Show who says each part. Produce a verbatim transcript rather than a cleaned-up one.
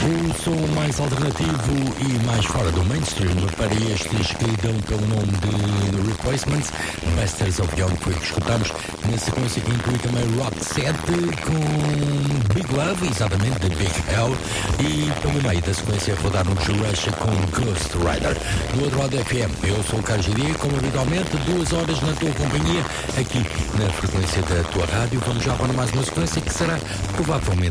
Speaker 1: O som mais alternativo e mais fora do mainstream para estes que dão pelo nome de Replacements, Masters of Young foi o que escutamos, na sequência que inclui também Rock set com Big Love, exatamente, de Big Hell, e pelo meio da sequência rodar um Jurassic com Ghost Rider. Do outro lado da F M, eu sou o Carlos Giria, como habitualmente, duas horas na tua companhia, aqui na frequência da tua rádio. Vamos já para mais uma sequência que será provavelmente